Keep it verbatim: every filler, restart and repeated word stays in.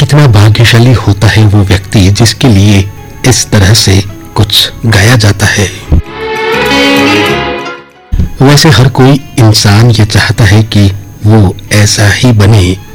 कितना भाग्यशाली होता है वो व्यक्ति जिसके लिए इस तरह से कुछ गाया जाता है। वैसे हर कोई इंसान ये चाहता है कि वो ऐसा ही बने